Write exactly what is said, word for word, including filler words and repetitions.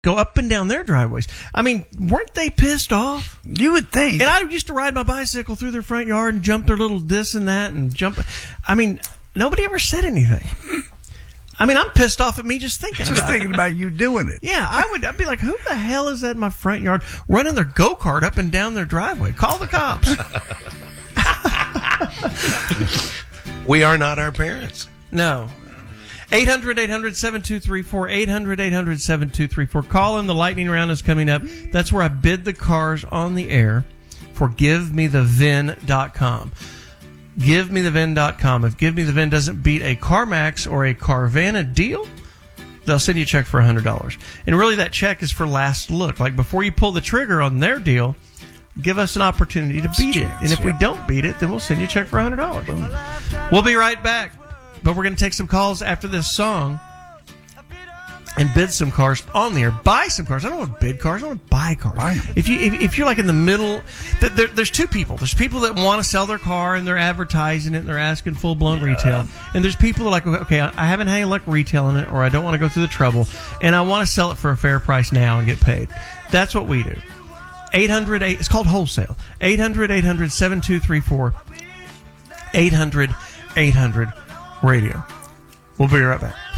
go up and down their driveways. I mean, weren't they pissed off? You would think. And I used to ride my bicycle through their front yard and jump their little this and that and jump. I mean, nobody ever said anything. I mean, I'm pissed off at me just thinking Just about thinking it. about you doing it. Yeah, I would. I'd be like, who the hell is that in my front yard running their go-kart up and down their driveway? Call the cops. We are not our parents. No. eight hundred, eight hundred, seven two three four, eight hundred, eight hundred, seven two three four. Call in. The lightning round is coming up. That's where I bid the cars on the air for give me the V I N dot com. give me the V I N dot com. If Give Me the V I N doesn't beat a CarMax or a Carvana deal, they'll send you a check for one hundred dollars. And really that check is for last look. Like before you pull the trigger on their deal, give us an opportunity to beat it. And if we don't beat it, then we'll send you a check for one hundred dollars. We'll be right back. But we're going to take some calls after this song and bid some cars on the air. Buy some cars. I don't want to bid cars. I want to buy cars. Buy 'em. If, you, if, if you're like in the middle, th- there, there's two people. There's people that want to sell their car and they're advertising it and they're asking full-blown yeah. retail. And there's people that are like, okay, I haven't had any luck retailing it or I don't want to go through the trouble and I want to sell it for a fair price now and get paid. That's what we do. eight hundred, it's called wholesale. eight hundred, eight hundred, seven two three four. eight hundred, eight hundred radio. We'll be right back.